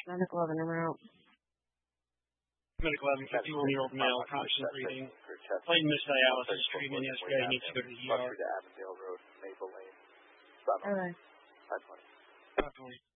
Medic 11, I'm out. Medic 11, 51-year-old male, constant breathing. Plain missed dialysis treatment yesterday. Needs to go to the ER. Avondale Road, Maple Lane. Stop. All right. 520. 520.